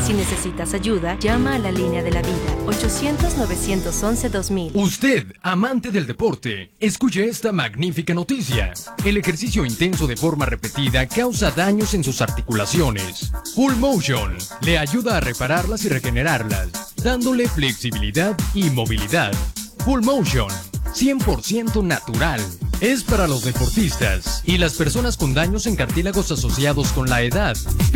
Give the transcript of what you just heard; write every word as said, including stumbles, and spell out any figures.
Si necesitas ayuda, llama a la línea de la vida, ochocientos, novecientos once, dos mil. Usted, amante del deporte, escuche esta magnífica noticia. El ejercicio intenso de forma repetida causa daños en sus articulaciones. Full Motion le ayuda a repararlas y regenerarlas, dándole flexibilidad y movilidad. Full Motion, cien por ciento natural. Es para los deportistas y las personas con daños en cartílagos asociados con la edad.